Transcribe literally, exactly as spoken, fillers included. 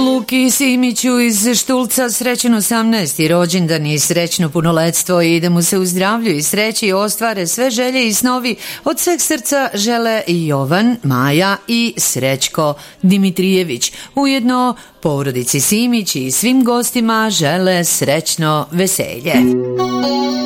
Luki Simiću iz Štulca srećan osamnaesti rođendan i srećno punoletstvo i da mu se u zdravlju i sreći ostvare sve želje i snovi. Od sveg srca žele i Jovan, Maja i Srećko Dimitrijević. Ujedno porodici Simić i svim gostima žele srećno veselje.